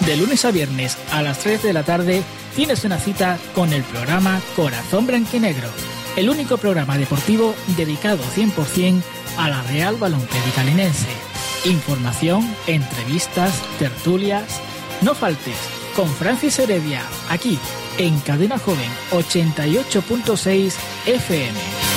De lunes a viernes a las 3 de la tarde tienes una cita con el programa Corazón Blanquinegro, el único programa deportivo dedicado 100% a la Real Balonclérica Linense. Información, entrevistas, tertulias. No faltes con Francis Heredia, aquí en Cadena Joven 88.6 FM.